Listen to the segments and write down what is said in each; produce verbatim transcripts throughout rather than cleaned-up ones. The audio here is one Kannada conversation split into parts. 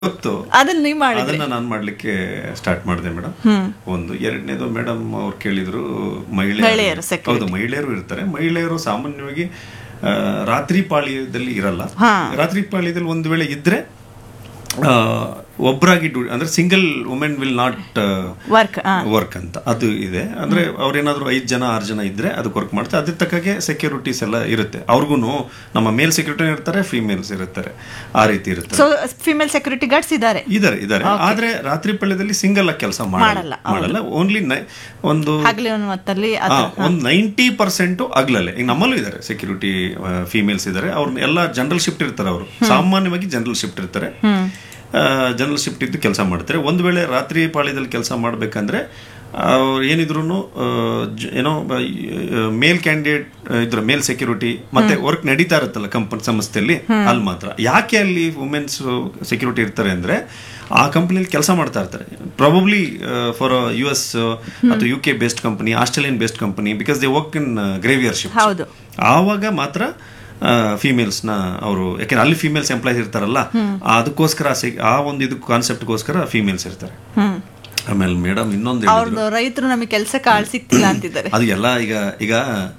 ಗೊತ್ತು. ಅದನ್ನ ನೀವು ಮಾಡಿದ್ರಿ? ಅದನ್ನ ನಾನು ಮಾಡ್ಲಿಕ್ಕೆ ಸ್ಟಾರ್ಟ್ ಮಾಡಿದೆ ಮೇಡಮ್. ಒಂದು ಎರಡನೇದು ಮೇಡಮ್ ಅವ್ರು ಕೇಳಿದ್ರು ಮಹಿಳೆಯರು. ಹೌದು, ಮಹಿಳೆಯರು ಇರ್ತಾರೆ. ಮಹಿಳೆಯರು ಸಾಮಾನ್ಯವಾಗಿ ರಾತ್ರಿ ಪಾಳ್ಯದಲ್ಲಿ ಇರಲ್ಲ. ರಾತ್ರಿ ಪಾಳ್ಯದಲ್ಲಿ ಒಂದು ವೇಳೆ ಇದ್ರೆ ಒಬ್ಬರಾಗಿ ಅಂದ್ರೆ single women will not work work ಅಂತ ಅದು ಇದೆ. ಅಂದ್ರೆ ಅವ್ರೇನಾದ್ರು ಐದ್ ಜನ ಆರು ಜನ ಇದ್ರೆ ಅದಕ್ಕೆ ವರ್ಕ್ ಮಾಡ್ತಾರೆ. ಅದ್ರ ತಕ್ಕಾಗೆ ಸೆಕ್ಯೂರಿಟೀಸ್ ಎಲ್ಲ ಇರುತ್ತೆ. ಅವ್ರಿಗೂ ನಮ್ಮ ಮೇಲ್ ಸೆಕ್ಯೂರಿಟಿ ಇರ್ತಾರೆ, ಫಿಮೇಲ್ಸ್ ಇರ್ತಾರೆ, ಆ ರೀತಿ ಇರುತ್ತೆ. ಸೊ ಫಿಮೇಲ್ ಸೆಕ್ಯೂರಿಟಿ ಗಾರ್ಡ್ಸ್ ಇದ್ದಾರೆ ಇದಾರೆ ಇದಾರೆ ಆದ್ರೆ ರಾತ್ರಿ ಪಾಳ್ಯದಲ್ಲಿ ಸಿಂಗಲ್ ಆಗಿ ಕೆಲಸ ಮಾಡಲ್ಲ ಮಾಡಲ್ಲ ಓನ್ಲಿ ಒಂದು ಒಂದು ನೈಂಟಿ ಪರ್ಸೆಂಟ್ ಆಗ್ಲಲ್ಲೇ. ಈಗ ನಮ್ಮಲ್ಲೂ ಇದಾರೆ ಸೆಕ್ಯೂರಿಟಿ ಫಿಮೇಲ್ಸ್ ಇದಾರೆ. ಅವ್ರ ಎಲ್ಲ ಜನರಲ್ ಶಿಫ್ಟ್ ಇರ್ತಾರೆ. ಅವರು ಸಾಮಾನ್ಯವಾಗಿ ಜನರಲ್ ಶಿಫ್ಟ್ ಇರ್ತಾರೆ. ಜನರಲ್ ಶಿಫ್ಟ್ ಇದ್ದು ಕೆಲಸ ಮಾಡ್ತಾರೆ. ಒಂದು ವೇಳೆ ರಾತ್ರಿ ಪಾಳ್ಯದಲ್ಲಿ ಕೆಲಸ ಮಾಡ್ಬೇಕಂದ್ರೆ ಅವ್ರು ಏನಿದ್ರು ಏನೋ ಮೇಲ್ ಕ್ಯಾಂಡಿಡೇಟ್ ಇದ್ರ ಮೇಲ್ ಸೆಕ್ಯೂರಿಟಿ ಮತ್ತೆ ವರ್ಕ್ ನಡೀತಾ ಇರುತ್ತಲ್ಲ ಕಂಪನಿ ಸಂಸ್ಥೆಯಲ್ಲಿ, ಅಲ್ಲಿ ಮಾತ್ರ. ಯಾಕೆ ಅಲ್ಲಿ ವುಮೆನ್ಸ್ ಸೆಕ್ಯೂರಿಟಿ ಇರ್ತಾರೆ ಅಂದ್ರೆ ಆ ಕಂಪನಿಯಲ್ಲಿ ಕೆಲಸ ಮಾಡ್ತಾ ಇರ್ತಾರೆ. ಪ್ರಾಬಬ್ಲಿ ಫಾರ್ ಯು ಎಸ್ ಅಥವಾ U K based company, Australian based company, because they work in ಗ್ರೇವಿಯರ್ shift. ಆವಾಗ ಮಾತ್ರ ಫಿಮೇಲ್ಸ್ ನ ಅವರು, ಯಾಕೆಂದ್ರೆ ಅಲ್ಲಿ ಫಿಮೇಲ್ಸ್ ಎಂಪ್ಲಾಯ್ಸ್ ಇರ್ತಾರಲ್ಲ, ಅದಕ್ಕೋಸ್ಕರ ಆ ಒಂದು ಇದು ಕಾನ್ಸೆಪ್ಟ್ಗೋಸ್ಕರ ಫಿಮೇಲ್ಸ್ ಇರ್ತಾರೆ. ಆಮೇಲೆ ಮೇಡಮ್ ಇನ್ನೊಂದು, ರೈತರು ನಮಗೆ ಕೆಲಸ ಕಾಳ್ ಸಿಕ್ತಿಲ್ಲ ಅಂತಿದ್ದಾರೆ. ಅದು ಎಲ್ಲ ಈಗ ಈಗ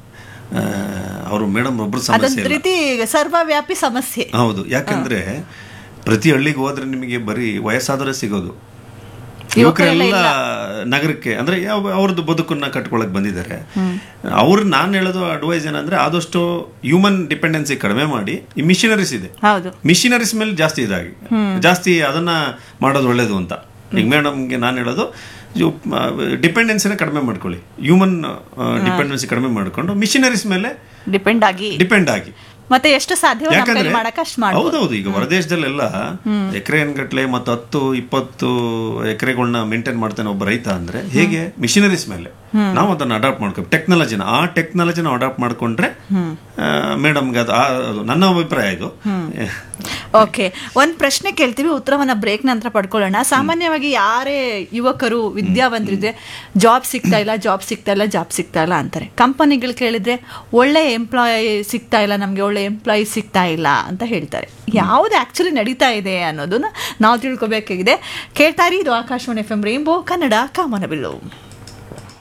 ಅವರು ಮೇಡಮ್ ಒಬ್ರು ಸಮಸ್ಯೆ, ಸರ್ವವ್ಯಾಪಿ ಸಮಸ್ಯೆ. ಹೌದು, ಯಾಕಂದ್ರೆ ಪ್ರತಿ ಹಳ್ಳಿಗೆ ಹೋದ್ರೆ ನಿಮಗೆ ಬರೀ ವಯಸ್ಸಾದ್ರೆ ಸಿಗೋದು. ಯುವಕರೆಲ್ಲ ನಗರಕ್ಕೆ ಅಂದ್ರೆ ಅವ್ರದ್ದು ಬದುಕನ್ನ ಕಟ್ಕೊಳಕ್ ಬಂದಿದ್ದಾರೆ. ಅವ್ರು ನಾನು ಹೇಳೋದು ಅಡ್ವೈಸ್ ಏನಂದ್ರೆ ಆದಷ್ಟು ಹ್ಯೂಮನ್ ಡಿಪೆಂಡೆನ್ಸಿ ಕಡಿಮೆ ಮಾಡಿ ಈ ಮಿಷನರೀಸ್ ಇದೆ, ಮಿಷನರೀಸ್ ಮೇಲೆ ಜಾಸ್ತಿ ಇದಾಗಿ ಜಾಸ್ತಿ ಅದನ್ನ ಮಾಡೋದು ಒಳ್ಳೇದು ಅಂತ. ಈಗ ಮೇಡಮ್ಗೆ ನಾನು ಹೇಳೋದು ಡಿಪೆಂಡೆನ್ಸಿನ ಕಡಿಮೆ ಮಾಡ್ಕೊಳ್ಳಿ. ಹ್ಯೂಮನ್ ಡಿಪೆಂಡೆನ್ಸಿ ಕಡಿಮೆ ಮಾಡ್ಕೊಂಡು ಮಿಷನರೀಸ್ ಮೇಲೆ ಡಿಪೆಂಡ್ ಆಗಿ ಡಿಪೆಂಡ್ ಆಗಿ ಮತ್ತೆ ಎಷ್ಟು ಸಾಧ್ಯ ಹೌದೌದು. ಈಗ ಹೊರದೇಶದಲ್ಲೆಲ್ಲ ಎಕರೆ ಗಟ್ಲೆ ಮತ್ತು ಹತ್ತು ಇಪ್ಪತ್ತು ಎಕರೆಗಳನ್ನ ಮೇಂಟೈನ್ ಮಾಡ್ತಾನೆ ಒಬ್ಬ ರೈತ ಅಂದ್ರೆ ಹೇಗೆ ಮಿಷನರೀಸ್ ಮೇಲೆ ನಾವು ಅದನ್ನ ಅಡಾಪ್ಟ್ ಮಾಡ್ಕೊ ಟೆಕ್ನಾಲಜಿನ ಆ ಟೆಕ್ನಾಲಜಿನ ಅಡಾಪ್ಟ್ ಮಾಡ್ಕೊಂಡ್ರೆ ಮೇಡಮ್ಗೆ ಅದು ನನ್ನ ಅಭಿಪ್ರಾಯ ಇದು. ಓಕೆ, ಒಂದ್ ಪ್ರಶ್ನೆ ಕೇಳ್ತೀವಿ, ಉತ್ತರವನ್ನ ಬ್ರೇಕ್ ನಂತರ ಪಡ್ಕೊಳ್ಳೋಣ. ಸಾಮಾನ್ಯವಾಗಿ ಯಾರೇ ಯುವಕರು ವಿದ್ಯಾವಂತರಿದ್ರೆ ಜಾಬ್ ಸಿಗ್ತಾ ಇಲ್ಲ ಜಾಬ್ ಸಿಗ್ತಾ ಇಲ್ಲ ಜಾಬ್ ಸಿಗ್ತಾ ಇಲ್ಲ ಅಂತಾರೆ. ಕಂಪನಿಗಳು ಕೇಳಿದ್ರೆ ಒಳ್ಳೆ ಎಂಪ್ಲಾಯ್ ಸಿಗ್ತಾ ಇಲ್ಲ, ನಮ್ಗೆ ಒಳ್ಳೆ ಎಂಪ್ಲಾಯಿ ಸಿಗ್ತಾ ಇಲ್ಲ ಅಂತ ಹೇಳ್ತಾರೆ. ಯಾವ್ದು ಆಕ್ಚುಲಿ ನಡೀತಾ ಇದೆ ಅನ್ನೋದನ್ನ ನಾವು ತಿಳ್ಕೊಬೇಕಾಗಿದೆ. ಕೇಳ್ತಾರಿ, ಇದು Akashvani F M rainbow Kannada ಕಾಮನಬಿಲ್ಲು.